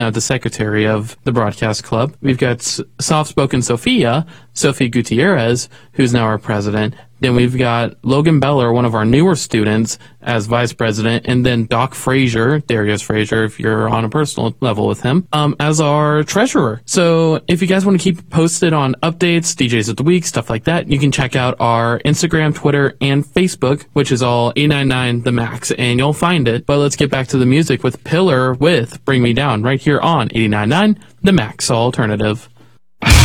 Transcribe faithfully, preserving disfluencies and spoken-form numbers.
uh, the secretary of the Broadcast Club. We've got S- Soft-Spoken Sophia, Sophie Gutierrez, who's now our president. Then we've got Logan Beller, one of our newer students, as vice president, and then Doc Frazier, Darius Frazier, if you're on a personal level with him, um, as our treasurer. So if you guys want to keep posted on updates, D Js of the week, stuff like that, you can check out our Instagram, Twitter, and Facebook, which is all eight nine nine The Max, and you'll find it. But let's get back to the music with Pillar with Bring Me Down right here on eighty-nine point nine The Max Alternative.